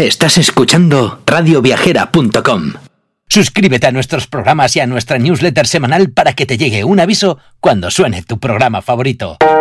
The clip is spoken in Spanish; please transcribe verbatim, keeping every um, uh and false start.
Estás escuchando radio viajera punto com. Suscríbete a nuestros programas y a nuestra newsletter semanal para que te llegue un aviso cuando suene tu programa favorito.